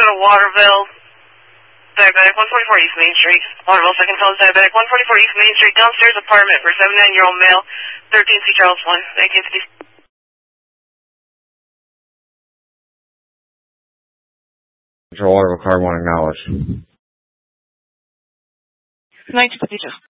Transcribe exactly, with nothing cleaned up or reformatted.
to Waterville, diabetic, one forty-four East Main Street. Waterville, second fellow diabetic, one forty-four East Main Street, downstairs apartment for seventy-nine-year-old male, thirteen C Charles one, nineteen fifty. Control Waterville, car one acknowledged. nineteen fifty-two.